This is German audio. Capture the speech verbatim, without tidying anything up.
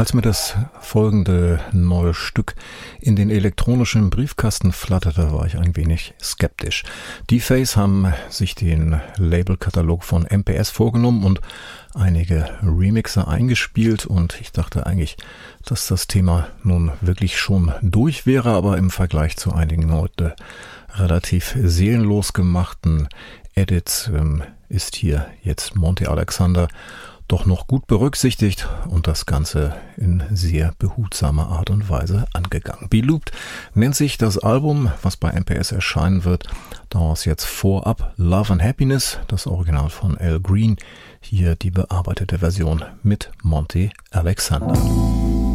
Als mir das folgende neue Stück in den elektronischen Briefkasten flatterte, war ich ein wenig skeptisch. D-Face haben sich den Labelkatalog von M P S vorgenommen und einige Remixer eingespielt und ich dachte eigentlich, dass das Thema nun wirklich schon durch wäre, aber im Vergleich zu einigen heute relativ seelenlos gemachten Edits ähm, ist hier jetzt Monty Alexander doch noch gut berücksichtigt und das Ganze in sehr behutsamer Art und Weise angegangen. Be Looped nennt sich das Album, was bei M P S erscheinen wird. Daraus jetzt vorab Love and Happiness, das Original von Al Green. Hier die bearbeitete Version mit Monty Alexander.